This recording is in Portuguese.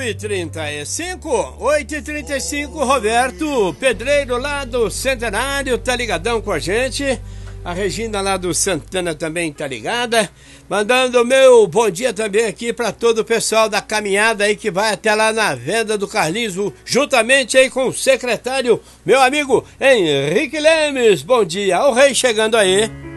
8h35, 8h35, Roberto Pedreiro lá do Centenário tá ligadão com a gente. A Regina lá do Santana também tá ligada. Mandando o meu bom dia também aqui para todo o pessoal da caminhada aí que vai até lá na Venda do Carlinhos, juntamente aí com o secretário, meu amigo Henrique Lemes. Bom dia, o rei chegando aí.